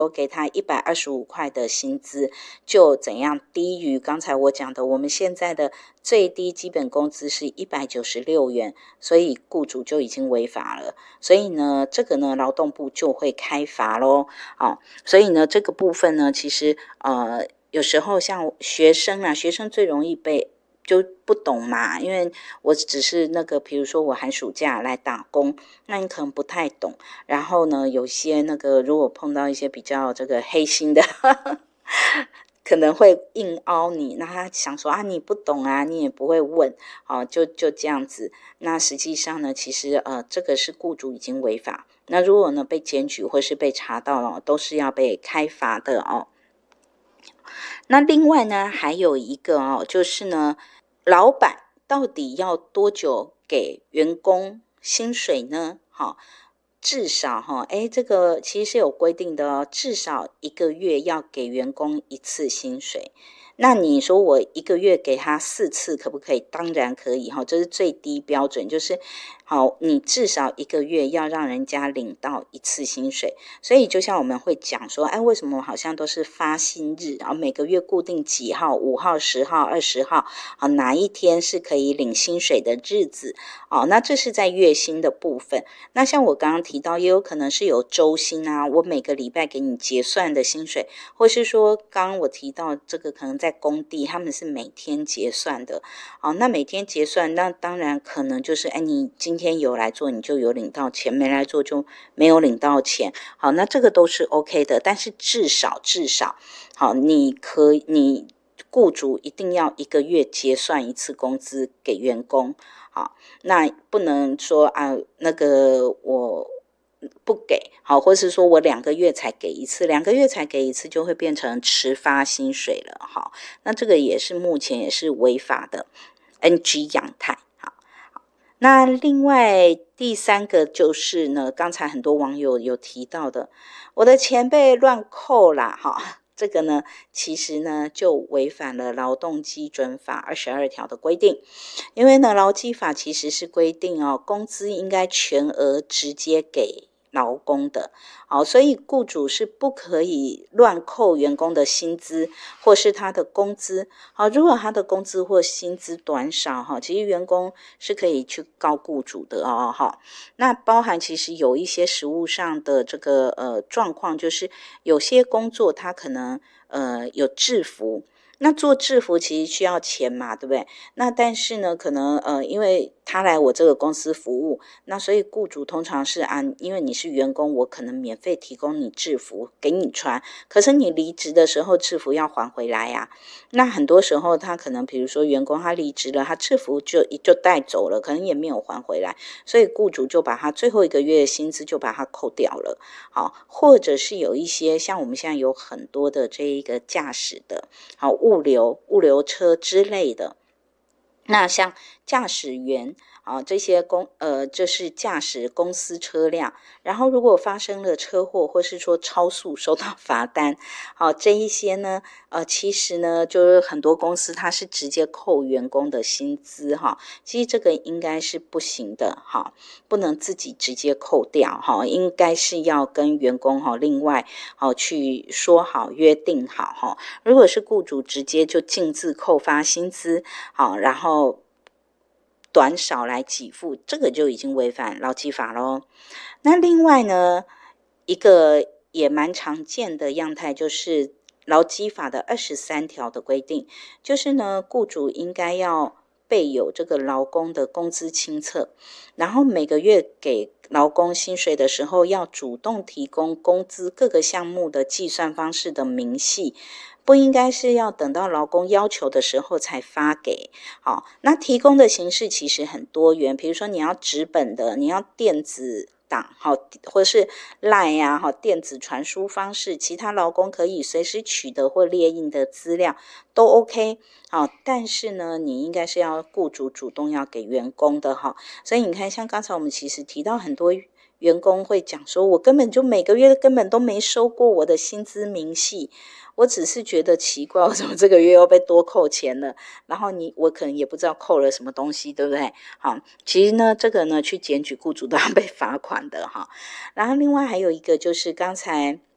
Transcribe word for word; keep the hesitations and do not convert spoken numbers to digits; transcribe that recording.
我给他一百二十五块的薪资，就怎样低于刚才我讲的，我们现在的最低基本工资是一百九十六元，所以雇主就已经违法了。所以呢，这个呢，劳动部就会开罚咯。哦，所以呢，这个部分呢，其实呃，有时候像学生啊，学生最容易被就不懂嘛，因为我只是那个，比如说我寒暑假来打工，那你可能不太懂。然后呢，有些那个如果碰到一些比较这个黑心的，可能会硬凹你，那他想说啊，你不懂啊，你也不会问，哦，就就这样子。那实际上呢，其实呃，这个是雇主已经违法。那如果呢被检举或是被查到了，都是要被开罚的哦。那另外呢，还有一个哦，就是呢，老板到底要多久给员工薪水呢？好、哦，至少哈、哦，哎，这个其实是有规定的哦，至少一个月要给员工一次薪水。那你说我一个月给他四次可不可以？当然可以哈，这是最低标准，就是好，你至少一个月要让人家领到一次薪水。所以就像我们会讲说，哎，为什么好像都是发薪日，然后每个月固定几号，五号、十号、二十号，啊，哪一天是可以领薪水的日子？哦，那这是在月薪的部分。那像我刚刚提到，也有可能是有周薪啊，我每个礼拜给你结算的薪水，或是说刚刚我提到这个可能在工地他们是每天结算的。哦，那每天结算，那当然可能就是哎，你今天有来做你就有领到钱，没来做就没有领到钱。好，那这个都是 OK 的，但是至少至少好，你可你雇主一定要一个月结算一次工资给员工。好，那不能说啊，那个我不给，好，或是说我两个月才给一次，两个月才给一次就会变成迟发薪水了。好，那这个也是目前也是违法的 N G 样态。好，那另外第三个就是呢，刚才很多网友有提到的，我的钱被乱扣啦，哈。这个呢，其实呢就违反了劳动基准法二十二条的规定，因为呢劳基法其实是规定哦，工资应该全额直接给劳工的，好，所以雇主是不可以乱扣员工的薪资或是他的工资。好，如果他的工资或薪资短少哈，其实员工是可以去告雇主的哦。哈，那包含其实有一些实务上的这个呃状况，就是有些工作他可能呃有制服。那做制服其实需要钱嘛，对不对？那但是呢，可能呃，因为他来我这个公司服务，那所以雇主通常是按，因为你是员工，我可能免费提供你制服给你穿，可是你离职的时候制服要还回来呀、啊。那很多时候他可能比如说员工他离职了，他制服就就带走了，可能也没有还回来，所以雇主就把他最后一个月的薪资就把它扣掉了。好，或者是有一些像我们现在有很多的这一个驾驶的，好，物流物流车之类的，那像驾驶员啊，这些公呃，就是驾驶公司车辆，然后如果发生了车祸，或是说超速收到罚单，好，这一些呢，呃，其实呢，就是很多公司它是直接扣员工的薪资哈，其实这个应该是不行的哈，不能自己直接扣掉哈，应该是要跟员工哈另外好去说好约定好哈，如果是雇主直接就径自扣发薪资，好，然后短少来给付，这个就已经违反劳基法咯。那另外呢，一个也蛮常见的样态就是劳基法的二十三条的规定，就是呢，雇主应该要备有这个劳工的工资清册，然后每个月给劳工薪水的时候，要主动提供工资各个项目的计算方式的明细，不应该是要等到劳工要求的时候才发给。好，那提供的形式其实很多元，比如说你要纸本的，你要电子档，好，或是 LINE 啊，好，电子传输方式，其他劳工可以随时取得或列印的资料都 OK。好，但是呢，你应该是要雇主主动要给员工的哈。所以你看，像刚才我们其实提到很多员工会讲说，我根本就每个月根本都没收过我的薪资明细。我只是觉得奇怪，为什么这个月又被多扣钱了？然后你我可能也不知道扣了什么东西，对不对？好，其实呢，这个呢去检举雇主都要被罚款的哈。然后另外还有一个就是刚才